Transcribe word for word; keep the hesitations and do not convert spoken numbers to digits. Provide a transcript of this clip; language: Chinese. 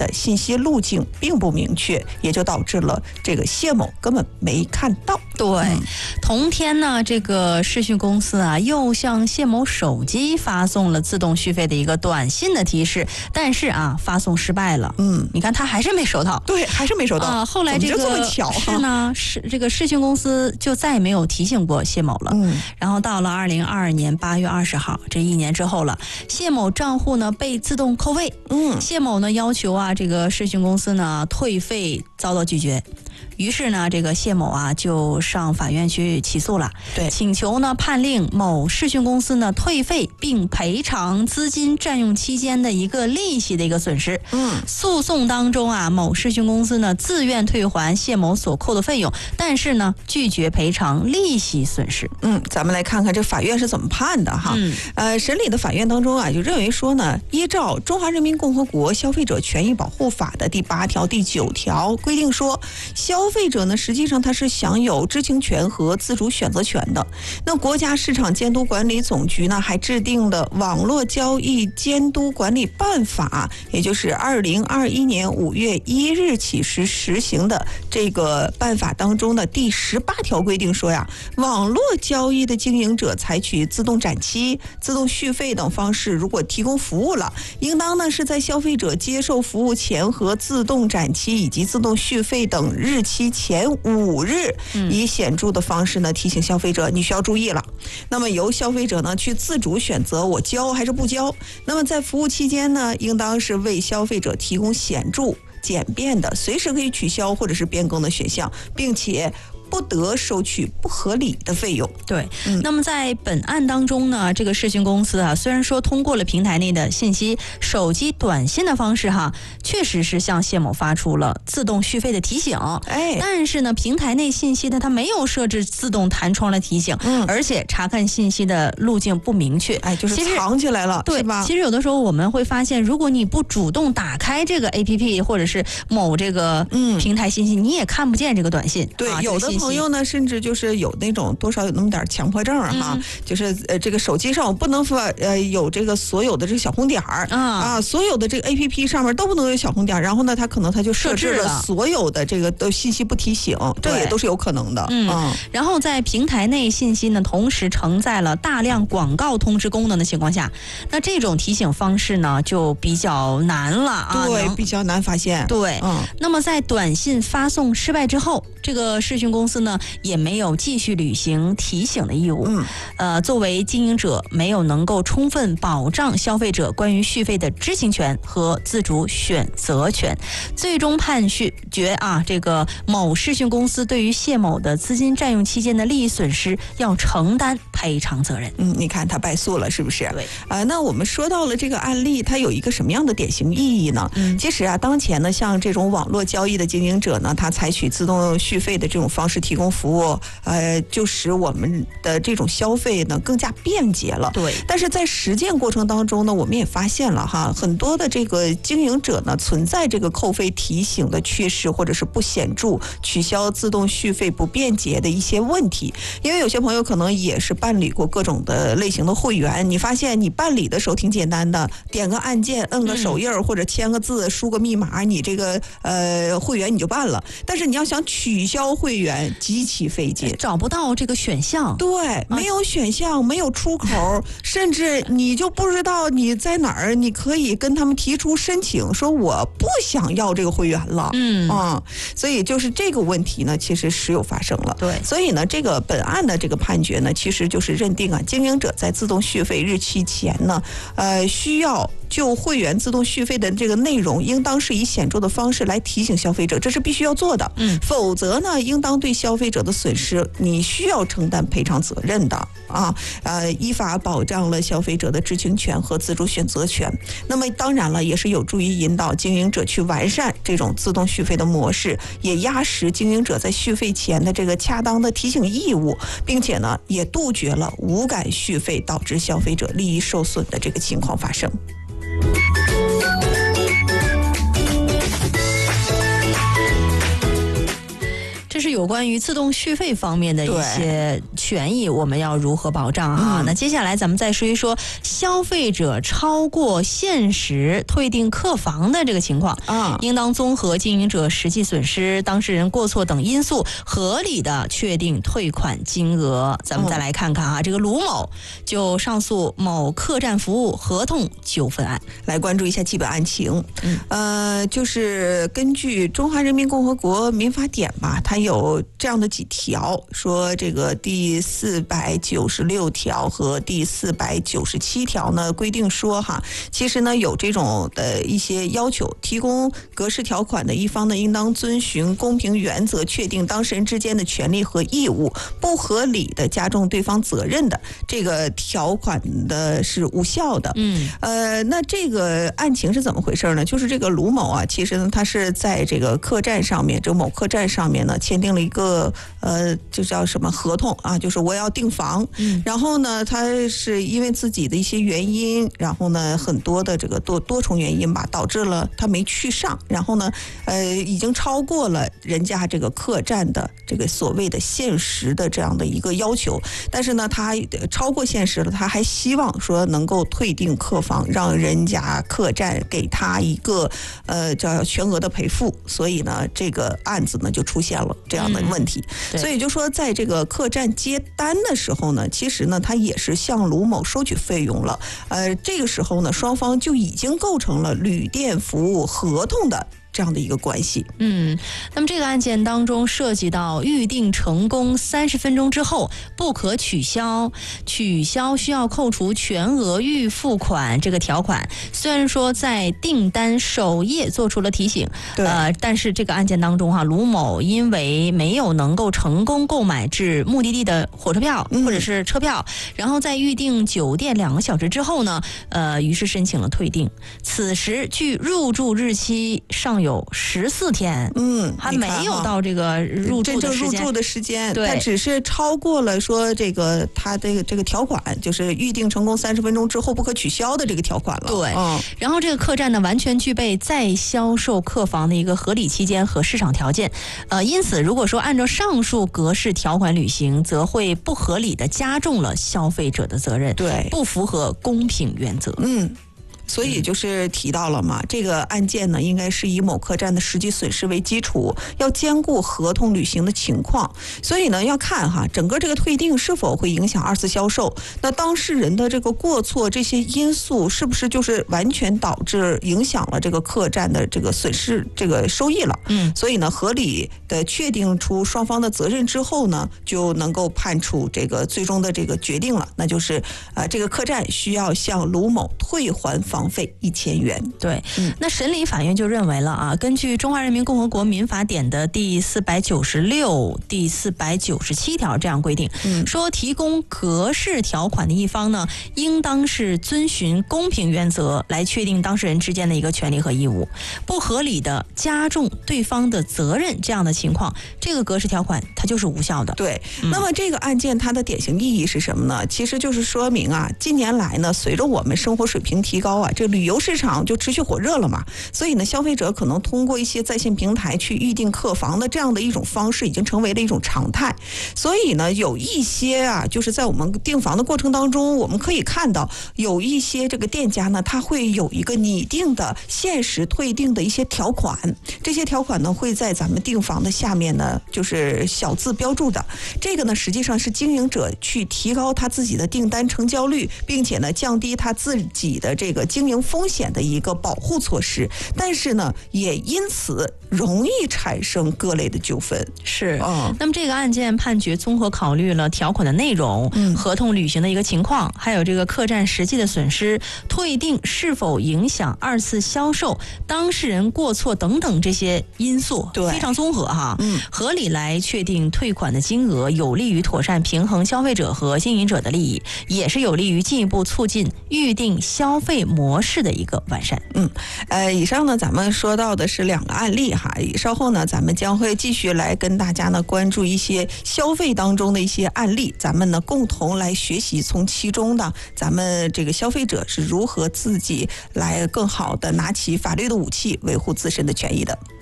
信息路径并不明确，也就导致了这个谢某根本没看到。 对，嗯、同天呢，这个视讯公司啊又向谢某手机发送了自动续费的一个短信的提示，但是啊发送失败了。嗯，你看他还是没收到。 对，还是没收到。 啊、呃，后来这个这么巧是呢，是这个视讯公司就再也没有提醒过谢某了。嗯，然后到了二零二二年八月二十号，这一年之后了，谢某账户呢被自动扣费。嗯，谢某呢要求啊这个视讯公司呢退费遭到拒绝。于是呢，这个谢某啊就上法院去起诉了， 对， 请求呢判令某视讯公司呢退费并赔偿资金占用期间的一个利息的一个损失。嗯，诉讼当中啊，某视讯公司呢自愿退还谢某所扣的费用，但是呢拒绝赔偿利息损失。 嗯，咱们来看看这法院是怎么判的哈。嗯、呃，审理的法院当中啊，就认为说呢，依照《中华人民共和国消费者权益保护法》的第八条、第九条规定说，消费者呢，实际上他是享有知情权和自主选择权的。那国家市场监督管理总局呢，还制定的《网络交易监督管理办法》，也就是二零二一年五月一日起实实行的这个办法当中的第十八条规定说呀，网络交易的经营者采取自动展期、自动续费等方式，如果提供服务了，应当呢是在消费者接受服务前和自动展期以及自动续费等日期前五日，以显著的方式呢提醒消费者你需要注意了。那么由消费者呢去自主选择我交还是不交。那么在服务期间呢，应当是为消费者提供显著、简便的、随时可以取消或者是变更的选项，并且不得收取不合理的费用。 对，嗯、那么在本案当中呢，这个视讯公司啊，虽然说通过了平台内的信息、手机短信的方式哈，确实是向谢某发出了自动续费的提醒，哎，但是呢，平台内信息呢，它没有设置自动弹窗的提醒，嗯，而且查看信息的路径不明确， 哎，就是藏起来了， 对， 是吧？ 其实有的时候我们会发现，如果你不主动打开这个 A P P 或者是某这个平台信息，嗯、你也看不见这个短信。 对， 啊、 有的朋友呢，甚至就是有那种多少有那么点强迫症哈、嗯，就是呃这个手机上我不能发呃有这个所有的这个小红点儿、嗯、啊，所有的这个 A P P 上面都不能有小红点，然后呢，他可能他就设置了所有的这个的信息不提醒，这也都是有可能的。 嗯，嗯然后在平台内信息呢，同时承载了大量广告通知功能的情况下，那这种提醒方式呢就比较难了啊， 对，比较难发现。 对，嗯，那么在短信发送失败之后，这个视讯公司呢也没有继续履行提醒的义务。嗯，呃，作为经营者，没有能够充分保障消费者关于续费的知情权和自主选择权，最终判决啊，这个某视讯公司对于谢某的资金占用期间的利益损失要承担赔偿责任。 嗯，你看他败诉了，是不是？ 对。 啊、呃，那我们说到了这个案例，它有一个什么样的典型意义呢？嗯，其实啊，当前呢，像这种网络交易的经营者呢，他采取自动续费的这种方式提供服务，呃，就使我们的这种消费呢更加便捷了。 对。 但是在实践过程当中呢，我们也发现了哈，很多的这个经营者呢存在这个扣费提醒的缺失，或者是不显著、取消自动续费不便捷的一些问题。因为有些朋友可能也是办理过各种的类型的会员，你发现你办理的时候挺简单的，点个按键、摁个手印、嗯、或者签个字、输个密码，你这个呃会员你就办了。但是你要想取消会员，极其费劲， 找不到这个选项。 对，没有选项，没有出口，甚至你就不知道你在哪儿，你可以跟他们提出申请，说我不想要这个会员了。嗯啊，所以就是这个问题呢，其实时有发生了。 对， 所以呢，这个本案的这个判决呢，其实就是认定啊，经营者在自动续费日期前呢，呃，需要就会员自动续费的这个内容，应当是以显著的方式来提醒消费者，这是必须要做的。嗯，否则呢，应当对消费者的损失，你需要承担赔偿责任的啊。呃，依法保障了消费者的知情权和自主选择权。那么当然了，也是有助于引导经营者去完善这种自动续费的模式，也压实经营者在续费前的这个恰当的提醒义务，并且呢，也杜绝了无感续费导致消费者利益受损的这个情况发生。 这是有有关于自动续费方面的一些权益，我们要如何保障啊？嗯、那接下来咱们再说一说消费者超过限时退订客房的这个情况啊，应当综合经营者实际损失、当事人过错等因素，合理的确定退款金额。咱们再来看看啊，嗯、这个卢某就上诉某客栈服务合同纠纷案， 来关注一下基本案情。嗯，呃，就是根据《中华人民共和国民法典》吧，它有这样的几条，说这个第四百九十六条和第四百九十七条呢规定说哈，其实呢有这种的一些要求，提供格式条款的一方呢，应当遵循公平原则，确定当事人之间的权利和义务，不合理的加重对方责任的这个条款的是无效的。嗯，呃，那这个案情是怎么回事呢？就是这个卢某啊，其实呢他是在这个客栈上面，这个某客栈上面呢签订了一个呃，就叫什么合同啊，就是我要订房。嗯，然后呢，他是因为自己的一些原因，然后呢很多的这个多多重原因吧，导致了他没去上，然后呢，呃，已经超过了人家这个客栈的这个所谓的限时的这样的一个要求，但是呢，他超过限时了，他还希望说能够退订客房，让人家客栈给他一个呃叫全额的赔付，所以呢，这个案子呢就出现了这样的问题。嗯、所以就说在这个客栈接单的时候呢，其实呢，他也是向卢某收取费用了，呃，这个时候呢，双方就已经构成了旅店服务合同的这样的一个关系。 嗯，那么这个案件当中涉及到预订成功三十分钟之后不可取消，取消需要扣除全额预付款这个条款，虽然说在订单首页做出了提醒，呃，但是这个案件当中哈、啊，卢某因为没有能够成功购买至目的地的火车票或者是车票，嗯、然后在预订酒店两个小时之后呢，呃，于是申请了退订。此时距入住日期尚有十四天，嗯，还没有到这个入住的时间， 真正入住的时间， 对， 它只是超过了说这个它的这个条款，就是预定成功三十分钟之后不可取消的这个条款了。 对，嗯，然后这个客栈呢，完全具备再销售客房的一个合理期间和市场条件，呃，因此如果说按照上述格式条款履行，则会不合理的加重了消费者的责任， 对， 不符合公平原则。 嗯。所以就是提到了嘛，这个案件呢，应该是以某客栈的实际损失为基础，要兼顾合同履行的情况。所以呢，要看哈，整个这个退订是否会影响二次销售，那当事人的这个过错这些因素是不是就是完全导致影响了这个客栈的这个损失这个收益了？嗯，所以呢，合理的确定出双方的责任之后呢，就能够判处这个最终的这个决定了，那就是呃，这个客栈需要向卢某退还房房费一千元。 对，嗯，那审理法院就认为了啊，根据《中华人民共和国民法典》的第四百九十六、第四百九十七条这样规定，嗯，说提供格式条款的一方呢，应当是遵循公平原则来确定当事人之间的一个权利和义务，不合理的加重对方的责任这样的情况，这个格式条款它就是无效的。 对，嗯，那么这个案件它的典型意义是什么呢？其实就是说明啊，近年来呢，随着我们生活水平提高啊，这旅游市场就持续火热了嘛，所以呢，消费者可能通过一些在线平台去预订客房的这样的一种方式，已经成为了一种常态。所以呢，有一些啊，就是在我们订房的过程当中，我们可以看到有一些这个店家呢，他会有一个拟定的限时退订的一些条款，这些条款呢会在咱们订房的下面呢，就是小字标注的。这个呢，实际上是经营者去提高他自己的订单成交率，并且呢，降低他自己的这个经营风险的一个保护措施，但是呢，也因此容易产生各类的纠纷。 是，嗯，那么这个案件判决综合考虑了条款的内容、嗯、合同履行的一个情况，还有这个客栈实际的损失、退订是否影响二次销售、当事人过错等等这些因素，对，非常综合哈，嗯，合理来确定退款的金额，有利于妥善平衡消费者和经营者的利益，也是有利于进一步促进预订消费模式的一个完善。 嗯，呃，以上呢，咱们说到的是两个案例哈，稍后呢，咱们将会继续来跟大家呢关注一些消费当中的一些案例，咱们呢共同来学习从其中呢，咱们这个消费者是如何自己来更好的拿起法律的武器，维护自身的权益的。